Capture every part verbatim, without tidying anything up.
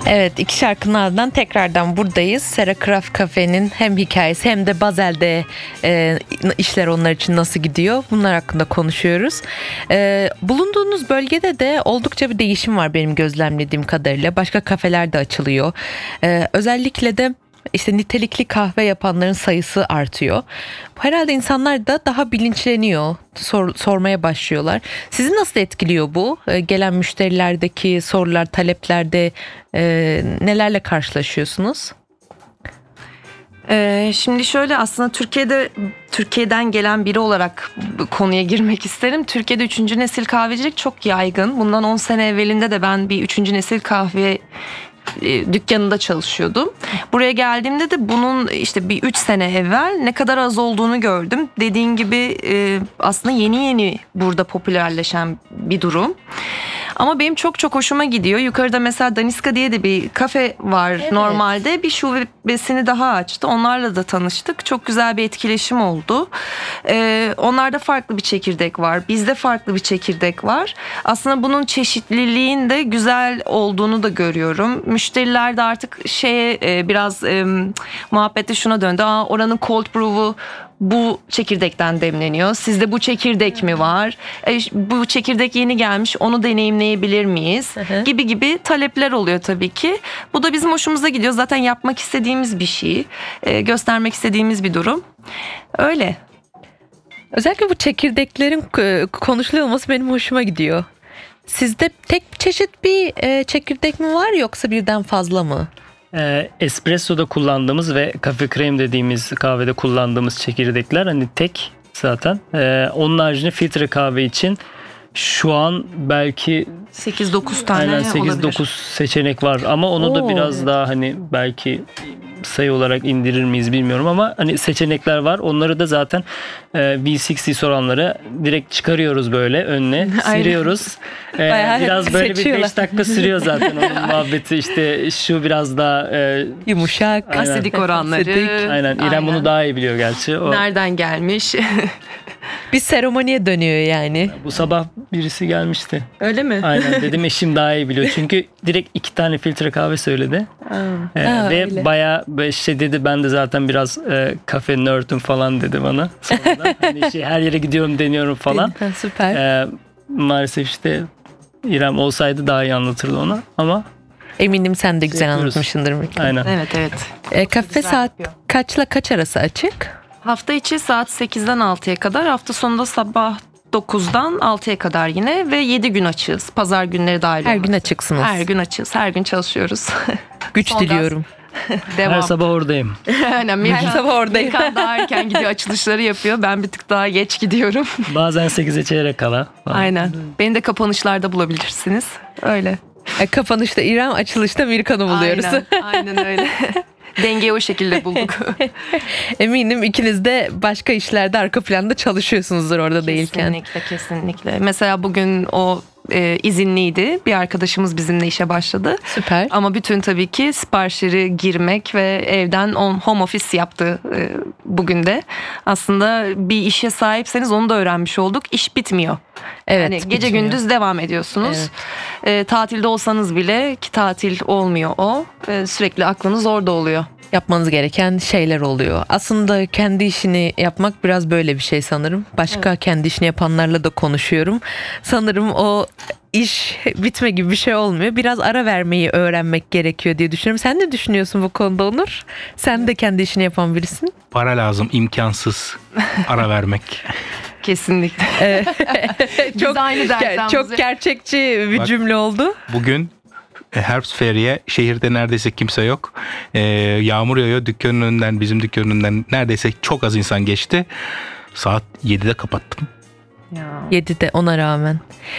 Evet, iki şarkının ardından tekrardan buradayız. Sarah Craft Cafe'nin hem hikayesi hem de Basel'de e, işler onlar için nasıl gidiyor, bunlar hakkında konuşuyoruz. E, bulunduğunuz bölgede de oldukça bir değişim var benim gözlemlediğim kadarıyla. Başka kafeler de açılıyor. E, özellikle de İşte nitelikli kahve yapanların sayısı artıyor. Herhalde insanlar da daha bilinçleniyor, sor, sormaya başlıyorlar. Sizi nasıl etkiliyor bu? Ee, gelen müşterilerdeki sorular, taleplerde e, nelerle karşılaşıyorsunuz? Ee, şimdi şöyle, aslında Türkiye'de Türkiye'den gelen biri olarak bu konuya girmek isterim. Türkiye'de üçüncü nesil kahvecilik çok yaygın. Bundan on sene evvelinde de ben bir üçüncü nesil kahve dükkanında çalışıyordum. Buraya geldiğimde de bunun işte bir üç sene evvel ne kadar az olduğunu gördüm. Dediğin gibi aslında yeni yeni burada popülerleşen bir durum. Ama benim çok çok hoşuma gidiyor. Yukarıda mesela Daniska diye de bir kafe var, evet. Normalde bir şubesini daha açtı. Onlarla da tanıştık. Çok güzel bir etkileşim oldu. Ee, onlarda farklı bir çekirdek var. Bizde farklı bir çekirdek var. Aslında bunun çeşitliliğin de güzel olduğunu da görüyorum. Müşteriler de artık şeye e, biraz e, muhabbette şuna döndü. Aa, oranın cold brew'u bu çekirdekten demleniyor. Sizde bu çekirdek mi var? E, bu çekirdek yeni gelmiş, onu deneyimleyebilir miyiz? Hı hı. Gibi gibi talepler oluyor tabii ki. Bu da bizim hoşumuza gidiyor. Zaten yapmak istediğimiz bir şey. E, göstermek istediğimiz bir durum. Öyle. Özellikle bu çekirdeklerin konuşuluyor olması benim hoşuma gidiyor. Sizde tek çeşit bir e, çekirdek mi var, yoksa birden fazla mı? E, espresso'da kullandığımız ve kafe krem dediğimiz kahvede kullandığımız çekirdekler hani tek zaten. E, onun haricinde filtre kahve için şu an belki sekiz dokuz tane sekiz dokuz seçenek var ama onu Oo, da biraz evet. daha hani belki sayı olarak indirir miyiz bilmiyorum ama hani seçenekler var. Onları da zaten e, V altmış soranlara direkt çıkarıyoruz böyle önüne, siliyoruz. E, biraz böyle bir beş dakika sürüyor zaten onun muhabbeti, işte şu biraz daha e, yumuşak, asidik oranları. Aynen. İrem Aynen. bunu daha iyi biliyor gerçi. O, nereden gelmiş? Bir seremoniye dönüyor yani. Bu sabah birisi gelmişti. Öyle mi? Aynen, dedim eşim daha iyi biliyor. Çünkü direkt iki tane filtre kahve söyledi. Ee, Aa, ve öyle. Bayağı şey dedi, ben de zaten biraz e, kafe nerd'üm falan dedi bana. Sonradan. Hani şey, her yere gidiyorum, deniyorum falan. Süper. Ee, maalesef işte İrem olsaydı daha iyi anlatırdı ona ama eminim sen de güzel anlatmışsındır. Aynen. Evet evet. E, kafe saat yapıyor. Kaçla kaç arası açık? Hafta içi saat sekizden altıya kadar, hafta sonunda sabah dokuzdan altıya kadar yine ve yedi gün açığız. Pazar günleri dahil Her olması. gün açıksınız. Her gün açığız. Her gün çalışıyoruz. Güç Sonra diliyorum. Devam. Her sabah oradayım. Aynen. Mirkan, Her sabah oradayım. Mirkan daha erken gidiyor, açılışları yapıyor. Ben bir tık daha geç gidiyorum. Bazen sekize çeyrek kala. Aynen. Beni de kapanışlarda bulabilirsiniz. Öyle. E, kapanışta İrem, açılışta Mirkan'ı buluyoruz. Aynen. Aynen öyle. Dengeyi o şekilde bulduk. Eminim ikiniz de başka işlerde arka planda çalışıyorsunuzdur orada kesinlikle, değilken. Kesinlikle kesinlikle. Mesela bugün o e, izinliydi. Bir arkadaşımız bizimle işe başladı. Süper. Ama bütün tabii ki siparişleri girmek ve evden on, home office yaptı e, bugün de. Aslında bir işe sahipseniz onu da öğrenmiş olduk. İş bitmiyor. Evet. Yani gece bitmiyor. Gündüz devam ediyorsunuz. Evet. E, tatilde olsanız bile, ki tatil olmuyor o. E, sürekli aklınız orada oluyor. Yapmanız gereken şeyler oluyor. Aslında kendi işini yapmak biraz böyle bir şey sanırım. Başka evet. kendi işini yapanlarla da konuşuyorum. Sanırım o iş bitme gibi bir şey olmuyor. Biraz ara vermeyi öğrenmek gerekiyor diye düşünüyorum. Sen ne düşünüyorsun bu konuda Onur? Sen de kendi işini yapan birisin. Para lazım, imkansız ara vermek. Kesinlikle. çok aynı çok gerçekçi bir Bak, cümle oldu. Bugün Herbst Feriye, şehirde neredeyse kimse yok. Ee, yağmur yağıyor, dükkanın önünden, bizim dükkanın önünden neredeyse çok az insan geçti. Saat yedide kapattım. Ya. yedide ona rağmen.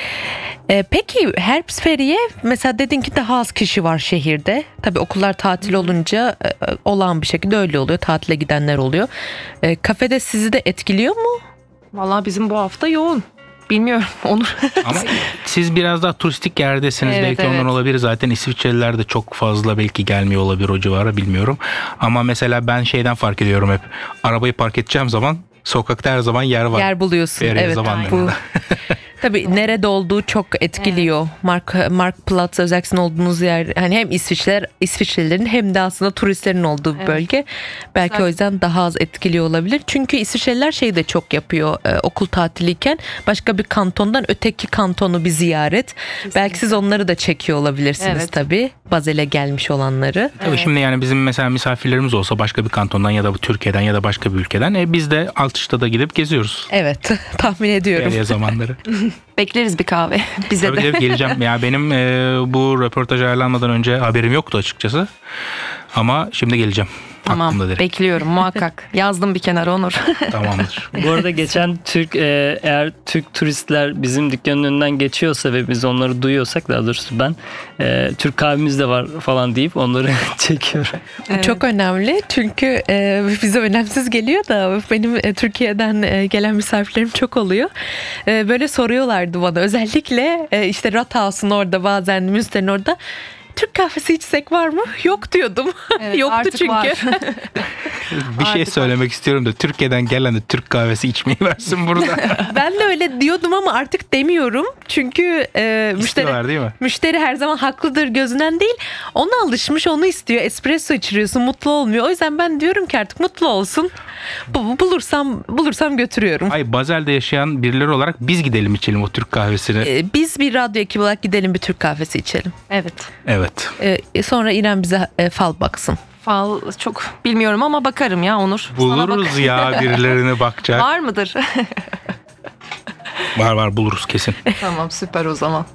Ee, peki Herbst Feriye, mesela dedin ki daha az kişi var şehirde. Tabii okullar tatil olunca e, olağan bir şekilde öyle oluyor. Tatile gidenler oluyor. E, kafede sizi de etkiliyor mu? Vallahi bizim bu hafta yoğun. Bilmiyorum, Onur. Ama siz biraz daha turistik yerdesiniz. Evet, belki evet. ondan olabilir. Zaten İsviçreliler de çok fazla belki gelmiyor olabilir o civara, bilmiyorum. Ama mesela ben şeyden fark ediyorum hep. Arabayı park edeceğim zaman sokakta her zaman yer var. Yer buluyorsun. Feriye evet. zamanlarında. Tabii nerede olduğu çok etkiliyor. Mark Mark Platz özellikle olduğunuz yer hani hem İsviçreler İsviçrelilerin hem de aslında turistlerin olduğu bir Evet. bölge. Belki Güzel. o yüzden daha az etkiliyor olabilir. Çünkü İsviçreliler şey de çok yapıyor. E, okul tatiliyken başka bir kantondan öteki kantonu bir ziyaret. Belki siz onları da çekiyor olabilirsiniz Evet. tabii. Bazel'e gelmiş olanları. Tabii şimdi yani bizim mesela misafirlerimiz olsa başka bir kantondan ya da bu Türkiye'den ya da başka bir ülkeden e, biz de Altış'ta gidip geziyoruz. Evet, tahmin ediyorum. Diğer zamanları. Bekleriz bir kahve bize Tabii de. tabii geleceğim. Ya benim e, bu röportaj ayarlanmadan önce haberim yoktu açıkçası. Ama şimdi geleceğim. Tamam, Aklımda direkt. bekliyorum muhakkak. Yazdım bir kenara Onur. Tamamdır. Bu arada geçen Türk e, eğer Türk turistler bizim dükkanın önünden geçiyorsa ve biz onları duyuyorsak, daha doğrusu ben e, Türk kahvemiz de var falan deyip onları çekiyorum. Bu çok önemli çünkü e, bize önemsiz geliyor da benim e, Türkiye'den e, gelen misafirlerim çok oluyor. E, böyle soruyorlardı bana özellikle e, işte Rathhaus'un orada bazen Münster'in orada Türk kahvesi içsek var mı? Yok diyordum. Evet, Yoktu artık çünkü. var. Bir şey Artık söylemek istiyorum da Türkiye'den gelen de Türk kahvesi içmeyi versin burada. Ben de öyle diyordum ama artık demiyorum. Çünkü e, müşteri İstiyorlar değil mi? müşteri her zaman haklıdır gözünden değil. Ona alışmış, onu istiyor. Espresso içiriyorsun, mutlu olmuyor. O yüzden ben diyorum ki artık mutlu olsun. Bu- Bulursam bulursam götürüyorum. Ay Bazel'de yaşayan birileri olarak biz gidelim içelim o Türk kahvesini. E, Biz bir radyo ekibi olarak gidelim bir Türk kahvesi içelim. Evet. Evet. E, sonra İrem bize e, fal baksın. Fal çok bilmiyorum ama bakarım ya Onur. Sana Buluruz bak- ya birilerini bakacak. Var mıdır? Var var buluruz kesin. Tamam, süper o zaman.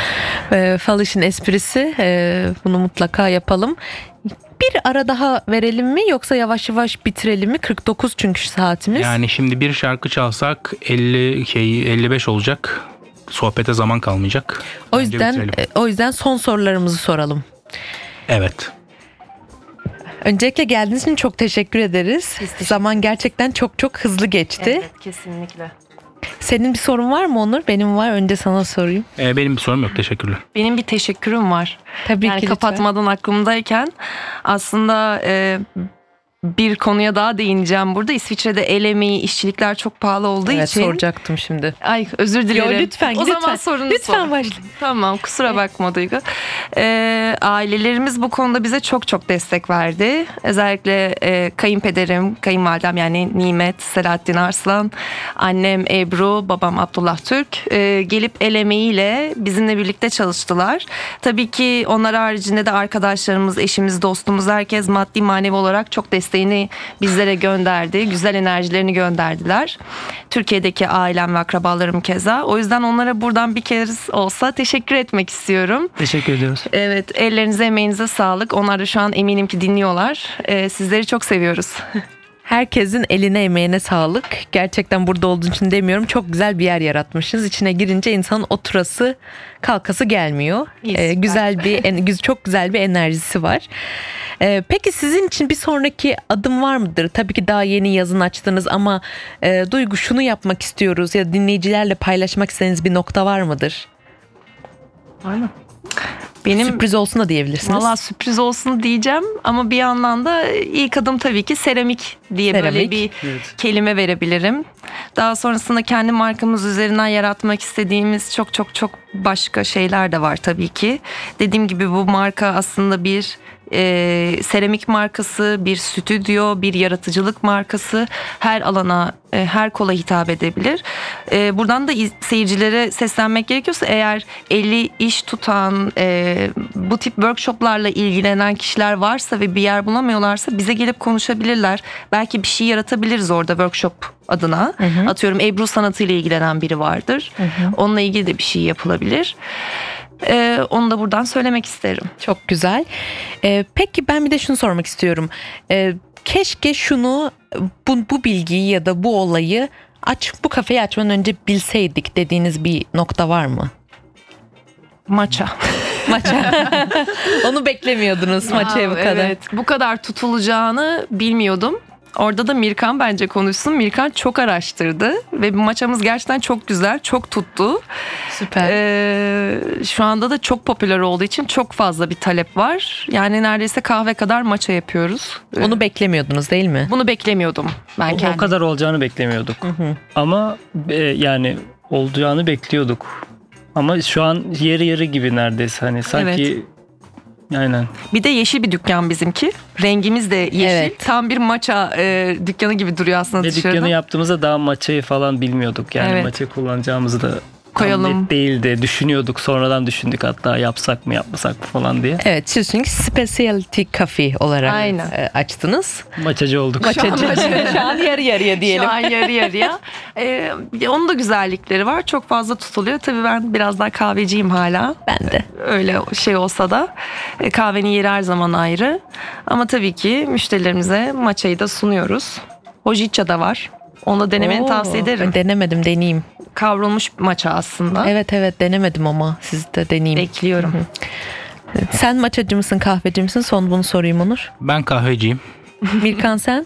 E, fal işin esprisi. E, bunu mutlaka yapalım. Bir ara daha verelim mi yoksa yavaş yavaş bitirelim mi? kırk dokuz çünkü saatimiz. Yani şimdi bir şarkı çalsak elli şey elli beş olacak. Sohbete zaman kalmayacak. o Bence yüzden bitirelim. e, o yüzden son sorularımızı soralım. Evet. Öncelikle geldiğiniz için çok teşekkür ederiz. Zaman gerçekten çok çok hızlı geçti. Evet, kesinlikle. Senin bir sorun var mı Onur? Benim var. Önce sana sorayım. Ee, benim bir sorum yok. Teşekkürler. Benim bir teşekkürüm var. Tabii yani ki lütfen. kapatmadan aklımdayken aslında e, bir konuya daha değineceğim burada. İsviçre'de el emeği, işçilikler çok pahalı olduğu Evet, için. soracaktım şimdi. Ay özür dilerim. Yo, lütfen, O lütfen. zaman sorunu Lütfen sor. başla. Tamam, kusura bakma Duygu. Ee, ailelerimiz bu konuda bize çok çok destek verdi. Özellikle e, kayınpederim, kayınvalidem yani Nimet, Selahattin Arslan, annem Ebru, babam Abdullah Türk e, gelip el emeğiyle bizimle birlikte çalıştılar. Tabii ki onlar haricinde de arkadaşlarımız, eşimiz, dostumuz herkes maddi manevi olarak çok desteğini bizlere gönderdi. Güzel enerjilerini gönderdiler. Türkiye'deki ailem ve akrabalarım keza. O yüzden onlara buradan bir kez olsa teşekkür etmek istiyorum. Teşekkür ediyoruz. Evet, ellerinize emeğinize sağlık. Onlar da şu an eminim ki dinliyorlar. Ee, sizleri çok seviyoruz. Herkesin eline emeğine sağlık. Gerçekten burada olduğun için demiyorum. Çok güzel bir yer yaratmışız. İçine girince insanın oturası, kalkası gelmiyor. İyi, Ee, süper. güzel bir, en- güz- çok güzel bir enerjisi var. Ee, peki sizin için bir sonraki adım var mıdır? Tabii ki daha yeni yazın açtınız ama e, Duygu şunu yapmak istiyoruz ya dinleyicilerle paylaşmak istediğiniz bir nokta var mıdır? Var mı? Benim Sürpriz olsun da diyebilirsiniz. valla sürpriz olsun diyeceğim ama bir yandan da ilk adım tabii ki seramik diye böyle Seramik. bir Evet. kelime verebilirim. Daha sonrasında kendi markamız üzerinden yaratmak istediğimiz çok çok çok başka şeyler de var tabii ki. Dediğim gibi bu marka aslında bir e, seramik markası, bir stüdyo, bir yaratıcılık markası. Her alana, e, her kola hitap edebilir. E, buradan da iz- seyircilere seslenmek gerekiyorsa eğer eli iş tutan, e, bu tip workshoplarla ilgilenen kişiler varsa ve bir yer bulamıyorlarsa bize gelip konuşabilirler. Belki bir şey yaratabiliriz orada workshop adına. Atıyorum Ebru sanatıyla ilgilenen biri vardır. Onunla ilgili de bir şey yapılabilir. Ee, onu da buradan söylemek isterim. Çok güzel. Ee, peki ben bir de şunu sormak istiyorum. Ee, keşke şunu, bu, bu bilgiyi ya da bu olayı aç, bu kafeyi açmadan önce bilseydik dediğiniz bir nokta var mı? Maça. Maça. Onu beklemiyordunuz maçaya bu Aa, kadar. Evet, bu kadar tutulacağını bilmiyordum. Orada da Mirkan bence konuşsun. Mirkan çok araştırdı ve bu maçamız gerçekten çok güzel, çok tuttu. Süper. Ee, şu anda da çok popüler olduğu için çok fazla bir talep var. Yani neredeyse kahve kadar maça yapıyoruz. Ee, Onu beklemiyordunuz değil mi? Bunu beklemiyordum ben O, kendim. o kadar olacağını beklemiyorduk. Ama e, yani olacağını bekliyorduk. Ama şu an yarı yarı gibi neredeyse hani sanki Evet. aynen. Bir de yeşil bir dükkan bizimki. Rengimiz de yeşil. Evet. Tam bir matcha e, dükkanı gibi duruyor aslında Ve dışarıdan. dükkanı yaptığımızda daha maçayı falan bilmiyorduk. Yani Evet. maçayı kullanacağımızı da tam Koyalım. net değildi. Düşünüyorduk. Sonradan düşündük hatta yapsak mı yapmasak mı falan diye. Evet, siz çünkü Specialty Cafe olarak Aynen. e, açtınız. Maçacı olduk. Maçacı. Şu an yarı yarıya diyelim. Şu an yarı yarıya. Ee, onun da güzellikleri var. Çok fazla tutuluyor. Tabii ben biraz daha kahveciyim hala. Ben de. Öyle şey olsa da e, kahvenin yeri her zaman ayrı. Ama tabii ki müşterilerimize matcha'yı da sunuyoruz. Hojicha da var. Onu da denemeni Oo, tavsiye ederim. ben denemedim, deneyeyim. Kavrulmuş matcha aslında. Evet evet denemedim ama siz de deneyeyim. Bekliyorum. Sen maçacı mısın, kahveci misin? Son bunu sorayım Onur. Ben kahveciyim. Mirkan sen?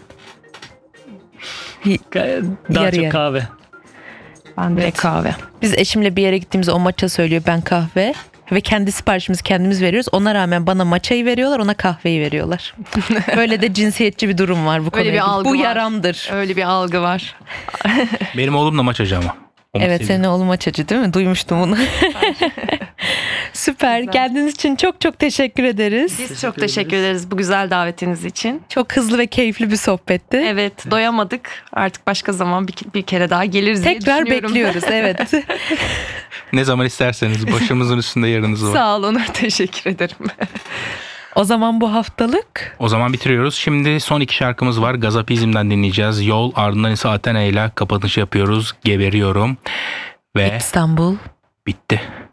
Daha Yarı çok yarı. kahve. Ben de kahve. Biz eşimle bir yere gittiğimizde o maça söylüyor, ben kahve. Ve kendi siparişimizi kendimiz veriyoruz. Ona rağmen bana maçayı veriyorlar, ona kahveyi veriyorlar. Böyle de cinsiyetçi bir durum var bu konuda. bir algı Bu var. yaramdır. Öyle bir algı var. Benim oğlum da maçacı ama. Onu Evet, seviyorum. senin oğlum maçacı değil mi? Duymuştum bunu. Süper. Güzel. Geldiğiniz için çok çok teşekkür ederiz. Biz çok teşekkür ederiz bu güzel davetiniz için. Çok hızlı ve keyifli bir sohbetti. Evet, doyamadık. Artık başka zaman bir, bir kere daha geliriz diye Tekrar düşünüyorum. bekliyoruz. Evet. Ne zaman isterseniz başımızın üstünde yeriniz var. Sağ ol Onur, teşekkür ederim. O zaman bu haftalık O zaman bitiriyoruz. Şimdi son iki şarkımız var. Gazapizm'den dinleyeceğiz. Yol, ardından ise Athena ile kapanış yapıyoruz. Geberiyorum. Ve İstanbul bitti.